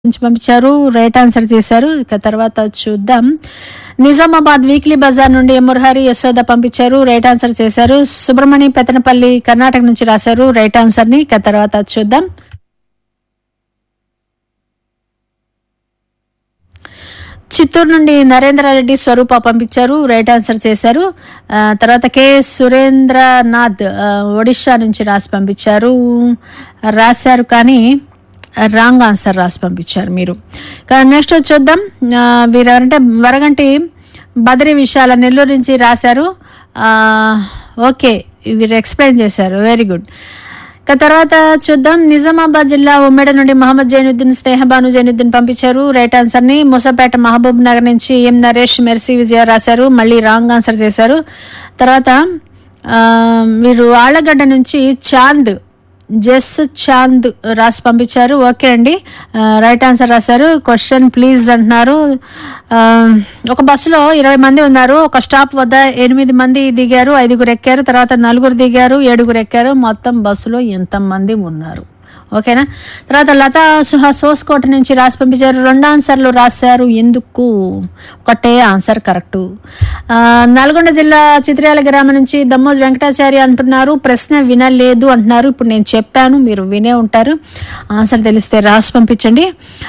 నుంచి పంపించారు. Right answer చేశారు. ఇక తర్వాత చూద్దాం. నిజామాబాద్ వీక్లీ బజార్ నుండి మురహరి యశోద పంపించారు. రైట్ ఆన్సర్ చేశారు. సుబ్రహ్మణి పెత్తనపల్లి కర్ణాటక నుంచి రాశారు రైట్ ఆన్సర్ ని. ఇక తర్వాత చూద్దాం. చిత్తూరు నుండి నరేంద్రారెడ్డి స్వరూప పంపించారు. రైట్ ఆన్సర్ చేశారు. తర్వాత కె సురేంద్రనాథ్ ఒడిషా నుంచి రాశారు కానీ రాంగ్ ఆన్సర్ రాసి పంపించారు మీరు. నెక్స్ట్ చూద్దాం. వీరెవరంటే వరగంటి బద్రి విశాల నెల్లూరు నుంచి రాశారు. ఓకే, వీరు ఎక్స్ప్లెయిన్ చేశారు. Very good. తర్వాత చూద్దాం. నిజామాబాద్ జిల్లా ఉమ్మేడ నుండి మహమ్మద్ జైనుద్దీన్ స్నేహబాను జైనుద్దీన్ పంపించారు రైట్ ఆన్సర్ ని. మూసపేట మహబూబ్ నగర్ నుంచి ఎం నరేష్ మెర్సీ విజయ రాశారు, మళ్ళీ రాంగ్ ఆన్సర్ చేశారు. తర్వాత వీరు ఆళ్లగడ్డ నుంచి చాంద్ రాసి పంపించారు. ఓకే అండి, రైట్ ఆన్సర్ రాశారు. క్వశ్చన్ ప్లీజ్ అంటున్నారు. ఒక బస్సులో 20 మంది ఉన్నారు. ఒక స్టాప్ వద్ద 8 మంది దిగారు, 5 ఎక్కారు, తర్వాత 4 దిగారు, 7 ఎక్కారు. మొత్తం బస్సులో ఎంతమంది ఉన్నారు? ఓకేనా. తర్వాత లతా సుహాస్ హోస్కోట నుంచి రాసి పంపించారు. 2 ఆన్సర్లు రాశారు. ఎందుకు? ఒకటే ఆన్సర్ కరెక్టు. నల్గొండ జిల్లా చిత్రాల గ్రామం నుంచి దమ్మోజ్ వెంకటాచారి అంటున్నారు ప్రశ్న వినలేదు అంటున్నారు. ఇప్పుడు నేను చెప్పాను, మీరు వినే ఉంటారు. ఆన్సర్ తెలిస్తే రాసి పంపించండి.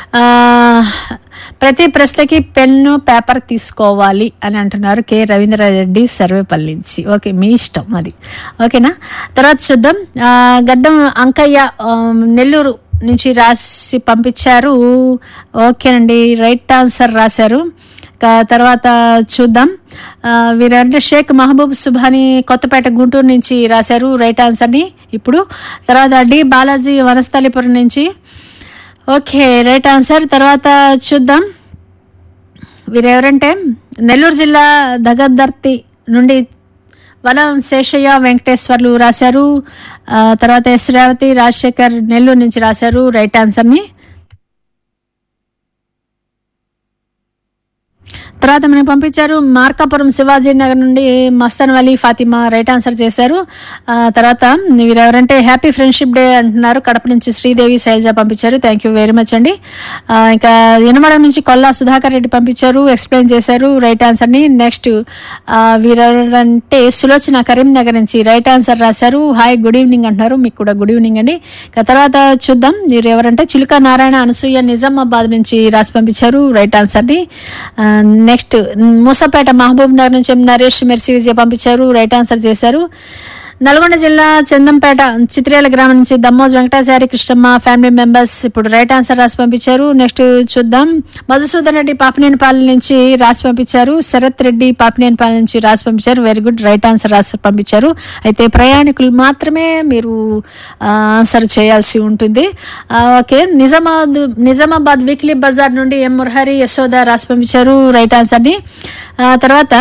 ప్రతి ప్రశ్నకి పెన్ను పేపర్ తీసుకోవాలి అని అంటున్నారు కె రవీంద్రారెడ్డి సర్వేపల్లి నుంచి. ఓకే, మీ ఇష్టం అది. ఓకేనా. తర్వాత చూద్దాం. గడ్డం అంకయ్య నెల్లూరు నుంచి రాసి పంపించారు. ఓకేనండి, రైట్ ఆన్సర్ రాశారు. తర్వాత చూద్దాం. వీరంటే షేక్ మహబూబ్ సుభాని కొత్తపేట గుంటూరు నుంచి రాశారు రైట్ ఆన్సర్ని ఇప్పుడు. తర్వాత డి బాలాజీ వనస్థలిపురం నుంచి. Okay, right answer. తర్వాత చూద్దాం. వీరెవరంటే నెల్లూరు జిల్లా దగదర్తి నుండి వనం శేషయ్య వెంకటేశ్వర్లు రాశారు. తర్వాత ఎస్ రేవతి రాజశేఖర్ నెల్లూరు నుంచి రాశారు రైట్ ఆన్సర్ని. తర్వాత మనకి పంపించారు మార్కాపురం శివాజీ నగర్ నుండి మస్తాన్ వలీ ఫాతిమా రైట్ ఆన్సర్ చేశారు. తర్వాత వీరెవరంటే హ్యాపీ ఫ్రెండ్షిప్ డే అంటున్నారు కడప నుంచి శ్రీదేవి శైలజ పంపించారు. థ్యాంక్ యూ వెరీ మచ్ అండి. ఇంకా ఎనమడ నుంచి కొల్లా సుధాకర్ రెడ్డి పంపించారు, ఎక్స్ప్లెయిన్ చేశారు రైట్ ఆన్సర్ని. నెక్స్ట్ వీరెవరంటే సులోచన కరీంనగర్ నుంచి రైట్ ఆన్సర్ రాశారు. హాయ్ గుడ్ ఈవినింగ్ అంటున్నారు, మీకు కూడా గుడ్ ఈవినింగ్ అండి. తర్వాత చూద్దాం. వీరెవరంటే చిలుక నారాయణ అనసూయ నిజామాబాద్ నుంచి రాసి పంపించారు రైట్ ఆన్సర్ని. నెక్స్ట్ మూసపేట మహబూబ్ నగర్ నుంచి నరేష్ మెర్సీ విజయ పంపించారు, రైట్ ఆన్సర్ చేశారు. నల్గొండ జిల్లా చందంపేట చిత్రేల గ్రామం నుంచి దమ్మోజ్ వెంకటాచారి కృష్ణమ్మ ఫ్యామిలీ మెంబర్స్ ఇప్పుడు రైట్ ఆన్సర్ రాసి పంపించారు. నెక్స్ట్ చూద్దాం. మధుసూదన్ రెడ్డి పాపినేనిపాలెం నుంచి రాసి పంపించారు. శరత్ రెడ్డి పాపినేనిపాలెం నుంచి రాసి పంపించారు. వెరీ గుడ్, రైట్ ఆన్సర్ రాసి పంపించారు. అయితే ప్రయాణికులు మాత్రమే మీరు ఆన్సర్ చేయాల్సి ఉంటుంది. ఓకే, నిజామాబాద్ వీక్లీ బజార్ నుండి ఎం మురహరి యశోద రాసి పంపించారు రైట్ ఆన్సర్ని. తర్వాత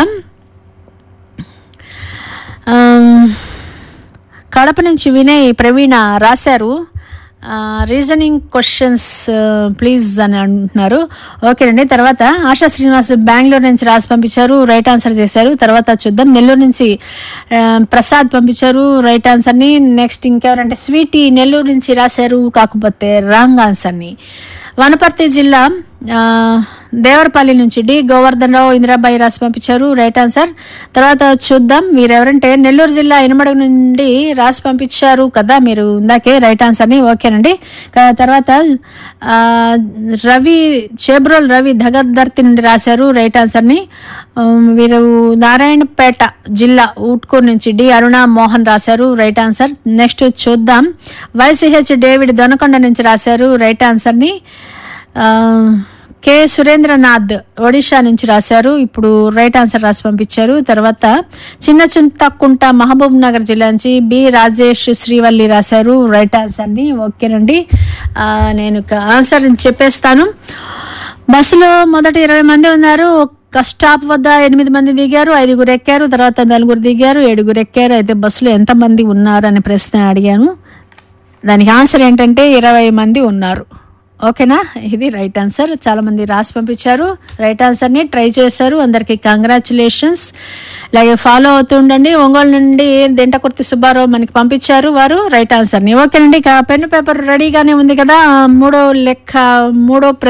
కడప నుంచి వినయ్ ప్రవీణ రాశారు రీజనింగ్ క్వశ్చన్స్ ప్లీజ్ అని అంటున్నారు. ఓకేనండి. తర్వాత ఆశా శ్రీనివాస్ బెంగళూరు నుంచి రాసి పంపించారు, రైట్ ఆన్సర్ చేశారు. తర్వాత చూద్దాం. నెల్లూరు నుంచి ప్రసాద్ పంపించారు రైట్ ఆన్సర్ని. నెక్స్ట్ ఇంకెవరంటే స్వీటీ నెల్లూరు నుంచి రాశారు, కాకపోతే రాంగ్ ఆన్సర్ని. వనపర్తి జిల్లా దేవరపల్లి నుంచి డి గోవర్ధన్ రావు ఇందిరాబాయి రాసి పంపించారు రైట్ ఆన్సర్. తర్వాత చూద్దాం. వీరెవరంటే నెల్లూరు జిల్లా ఇనమడుగు నుండి రాసి పంపించారు కదా మీరు ఇందాకే రైట్ ఆన్సర్ని. ఓకేనండి. తర్వాత చేబ్రోల్ రవి దగదర్తి నుండి రాశారు రైట్ ఆన్సర్ని. వీరు నారాయణపేట జిల్లా ఊట్కూరు నుంచి డి అరుణ మోహన్ రాశారు రైట్ ఆన్సర్. నెక్స్ట్ చూద్దాం. వైసిహెచ్ డేవిడ్ దొనకొండ నుంచి రాశారు రైట్ ఆన్సర్ని. కె సురేంద్రనాథ్ ఒడిషా నుంచి రాశారు, ఇప్పుడు రైట్ ఆన్సర్ రాసి పంపించారు. తర్వాత చిన్న చింతకుంట మహబూబ్ నగర్ జిల్లా నుంచి బి రాజేష్ శ్రీవల్లి రాశారు రైట్ ఆన్సర్ని. ఓకేనండి, నేను ఆన్సర్ చెప్పేస్తాను. బస్సులో మొదట 20 మంది ఉన్నారు. ఒక స్టాప్ వద్ద 8 మంది దిగారు, 5 ఎక్కారు, తర్వాత 4 దిగారు, 7 ఎక్కారు. అయితే బస్సులో ఎంతమంది ఉన్నారు అనే ప్రశ్న అడిగాను. దానికి ఆన్సర్ ఏంటంటే 20 మంది ఉన్నారు. ఓకేనా, ఇది రైట్ ఆన్సర్. చాలా మంది రాసి పంపించారు రైట్ ఆన్సర్ని, ట్రై చేశారు. అందరికి కంగ్రాచులేషన్స్. అలాగే ఫాలో అవుతూ ఉండండి. ఒంగోలు నుండి దింటకుర్తి సుబ్బారావు మనకి పంపించారు వారు రైట్ ఆన్సర్ని. ఓకేనండి, ఇక పెన్ను పేపర్ రెడీగానే ఉంది కదా. మూడో